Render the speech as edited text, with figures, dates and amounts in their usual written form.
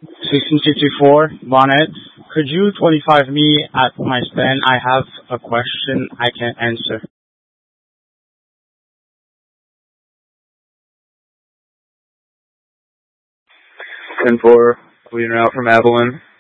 1654, Bonnet. Could you 25 me at my stand? I have a question I can answer. 10-4, clearing out from Avalon.